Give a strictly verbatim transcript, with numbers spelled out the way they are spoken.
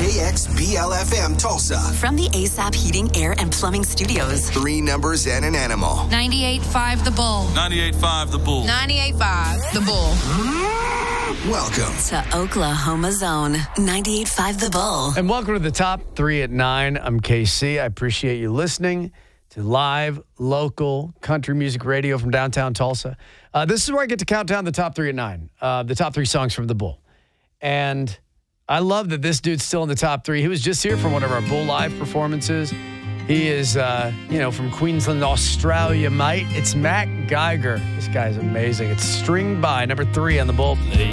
K X B L F M Tulsa. From the A S A P Heating, Air, and Plumbing Studios. Three numbers and an animal. ninety-eight point five The Bull. ninety-eight point five The Bull. ninety-eight point five The Bull. Welcome to Oklahoma Zone. ninety-eight point five The Bull. And welcome to the top three at nine. I'm K C. I appreciate you listening to live, local country music radio from downtown Tulsa. Uh, this is where I get to count down the top three at nine, uh, the top three songs from the Bull. And I love that this dude's still in the top three. He was just here for one of our Bull Live performances. He is, uh, you know, from Queensland, Australia, mate. It's Matt Geiger. This guy's amazing. It's String By, number three on the Bull.